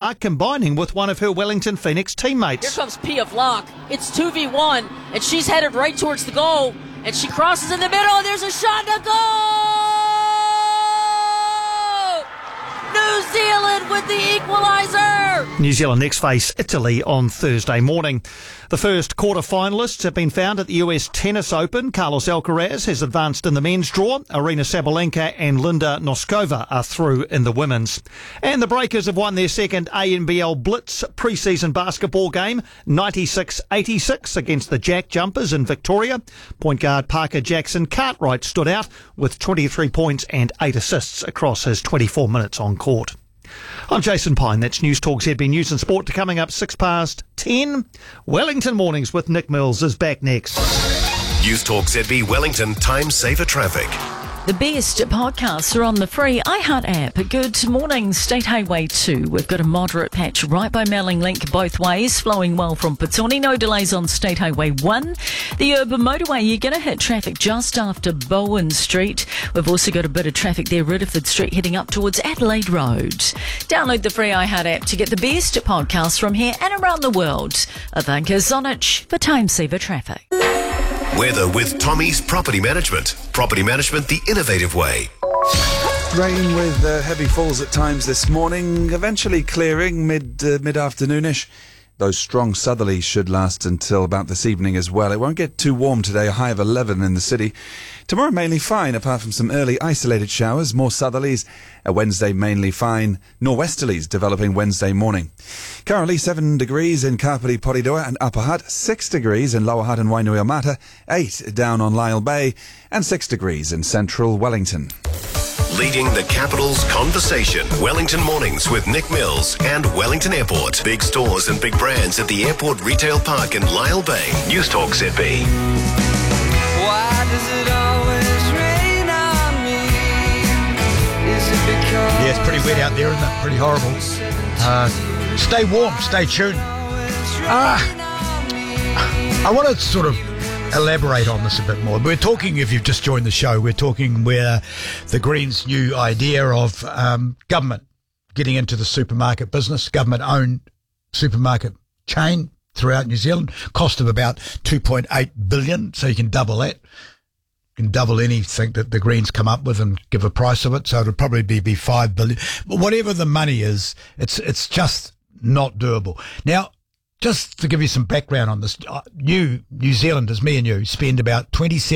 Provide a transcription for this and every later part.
park, combining with one of her Wellington Phoenix teammates. Here comes Pia Vlock. It's 2v1, and she's headed right towards the goal, and she crosses in the middle, and there's a shot to goal! New Zealand with the equaliser! New Zealand next face Italy on Thursday morning. The first quarter-finalists have been found at the US Tennis Open. Carlos Alcaraz has advanced in the men's draw. Arina Sabalenka and Linda Noskova are through in the women's. And the Breakers have won their second ANBL Blitz pre-season basketball game, 96-86 against the Jack Jumpers in Victoria. Point guard Parker Jackson Cartwright stood out with 23 points and 8 assists across his 24 minutes on court. I'm Jason Pine. That's News Talk ZB News and Sport. Coming up 10:06. Wellington Mornings with Nick Mills is back next. News Talk ZB Wellington Time Saver Traffic. The best podcasts are on the free iHeart app. Good morning, State Highway 2. We've got a moderate patch right by Melling Link both ways, flowing well from Petone. No delays on State Highway 1. The urban motorway, you're going to hit traffic just after Bowen Street. We've also got a bit of traffic there, Ridderford Street, heading up towards Adelaide Road. Download the free iHeart app to get the best podcasts from here and around the world. Ivanka Zonich for Time Saver Traffic. Weather with Tommy's Property Management. Property management the innovative way. Rain with heavy falls at times this morning, eventually clearing mid-afternoonish. Those strong southerlies should last until about this evening as well. It won't get too warm today, a high of 11 in the city. Tomorrow mainly fine, apart from some early isolated showers, more southerlies. Wednesday mainly fine, norwesterlies developing Wednesday morning. Currently 7 degrees in Kapiti Porirua and Upper Hutt, 6 degrees in Lower Hutt and Wainuiomata, 8 down on Lyle Bay, and 6 degrees in central Wellington. Leading the capital's conversation. Wellington Mornings with Nick Mills and Wellington Airport. Big stores and big brands at the Airport Retail Park in Lyle Bay. News Talk ZB. Why does it always rain on me? Is it because... Yeah, it's pretty wet out there, isn't it? Pretty horrible. Stay warm, stay tuned. I want to sort of elaborate on this a bit more. We're talking, if you've just joined the show, we're talking where the Greens' new idea of government getting into the supermarket business, government-owned supermarket chain throughout New Zealand, cost of about $2.8 billion, so you can double that. You can double anything that the Greens come up with and give a price of it, so it'll probably be $5 billion. But whatever the money is, it's just not doable. Now, just to give you some background on this, New Zealanders, me and you, spend about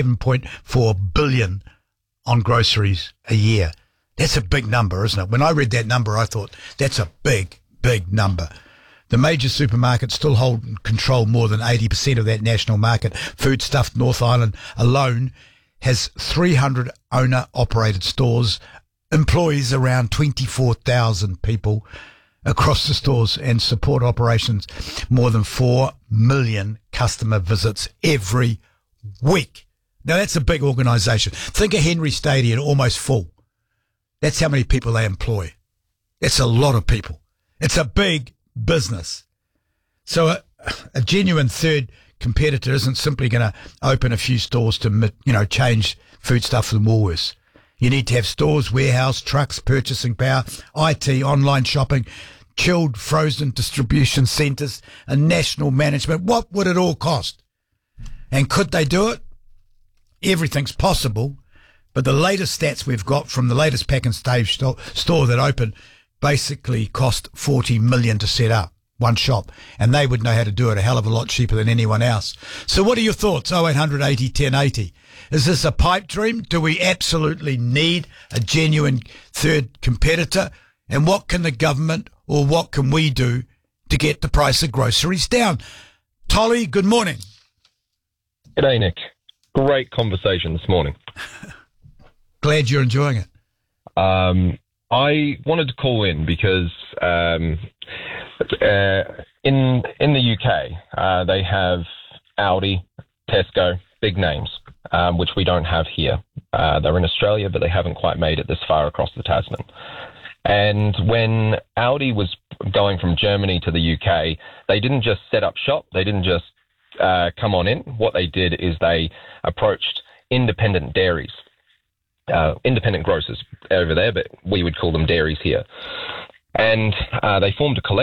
$27.4 billion on groceries a year. That's a big number, isn't it? When I read that number, I thought, that's a big, big number. The major supermarkets still hold and control more than 80% of that national market. Foodstuffs North Island alone has 300 owner-operated stores, employs around 24,000 people across the stores and support operations, more than 4 million customer visits every week. Now, that's a big organisation. Think of Henry Stadium, almost full. That's how many people they employ. That's a lot of people. It's a big business. So a genuine third competitor isn't simply going to open a few stores to, change foodstuff from Woolworths. You need to have stores, warehouse, trucks, purchasing power, IT, online shopping, chilled, frozen distribution centres, and national management. What would it all cost? And could they do it? Everything's possible, but the latest stats we've got from the latest Pack and Stave store that opened basically cost $40 million to set up, one shop, and they would know how to do it a hell of a lot cheaper than anyone else. So what are your thoughts? 0800 80 1080. Is this a pipe dream? Do we absolutely need a genuine third competitor? And what can the government or what can we do to get the price of groceries down? Tolly, good morning. G'day, Nick. Great conversation this morning. Glad you're enjoying it. I wanted to call in because in the UK, they have Aldi, Tesco, big names, which we don't have here. They're in Australia, but they haven't quite made it this far across the Tasman. And when Aldi was going from Germany to the UK, they didn't just set up shop. They didn't just come on in. What they did is they approached independent dairies, independent grocers over there, but we would call them dairies here. And they formed a collective